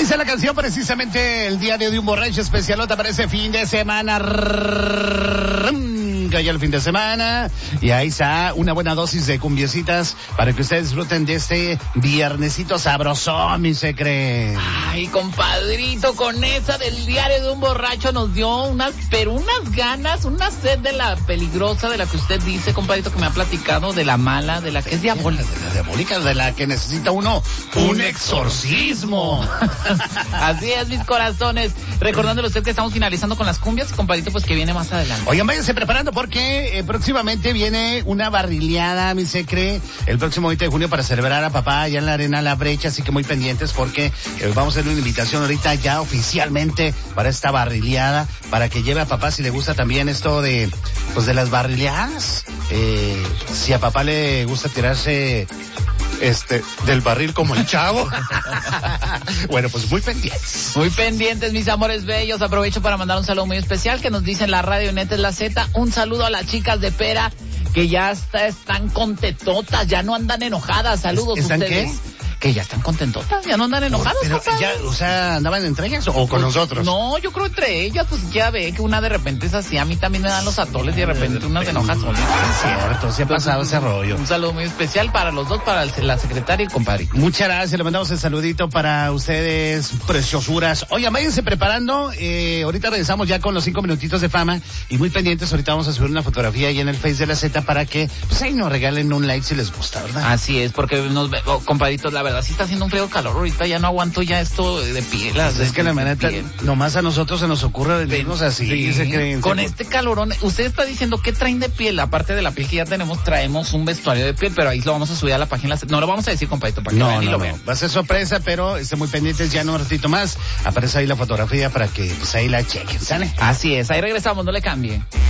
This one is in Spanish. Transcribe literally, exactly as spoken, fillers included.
Dice la canción precisamente el diario de un borracho especialota para ese fin de semana. Ya el fin de semana y ahí está una buena dosis de cumbiecitas para que ustedes disfruten de este viernesito sabrosón, mi secre. Ay, compadrito, con esa del diario de un borracho nos dio unas, pero unas ganas, una sed de la peligrosa, de la que usted dice, compadrito, que me ha platicado, de la mala, de la que es diabólica. De la diabólica, de la que necesita uno un exorcismo. Así es, mis corazones. Recordándole a usted que estamos finalizando con las cumbias, compadrito, pues que viene más adelante. Oigan, váyanse preparando porque eh, próximamente viene una barrileada, mi secre, el próximo veinte de junio para celebrar a papá allá en la Arena La Brecha, así que muy pendientes porque eh, vamos a hacer una invitación ahorita ya oficialmente para esta barrileada, para que lleve a papá si le gusta también esto de, pues de las barrileadas, eh, si a papá le gusta tirarse este del barril como el Chavo. Bueno, pues muy pendientes. Muy pendientes, mis amores bellos. Aprovecho para mandar un saludo muy especial que nos dicen la radio Neta es la Z. Un saludo a las chicas de Pera que ya está, están contetotas, ya no andan enojadas. Saludos. ¿Están ustedes. qué? Que ya están contentotas, ya no andan enojadas. Pero ya, o sea, ¿andaban entre ellas o con pues, nosotros? No, yo creo entre ellas, pues ya ve que una de repente es así, a mí también me dan los atoles y de repente unas se enojan solas. Es cierto, se ha pasado ese rollo. Un saludo muy especial para los dos, para la secretaria y el compadre. Muchas gracias, le mandamos el saludito para ustedes, preciosuras. Oigan, váyanse preparando, eh, ahorita regresamos ya con los cinco minutitos de fama y muy pendientes, ahorita vamos a subir una fotografía ahí en el Face de la Z para que, pues ahí nos regalen un like si les gusta, ¿verdad? Así es, porque nos, oh, compadritos, la verdad sí está haciendo un frío calor ahorita, ya no aguanto ya esto de pielas. Pues es que la maneta, nomás a nosotros se nos ocurre venirnos así, sí, se creen. Con este calorón, usted está diciendo ¿qué traen de piel? Aparte de la piel que ya tenemos, traemos un vestuario de piel, pero ahí lo vamos a subir a la página, no lo vamos a decir, compadrito, para que no, vean no, y lo no. vean. Va a ser sorpresa, pero estén muy pendientes, ya en un ratito más aparece ahí la fotografía para que pues ahí la chequen, ¿sale? Así es, ahí regresamos, no le cambie.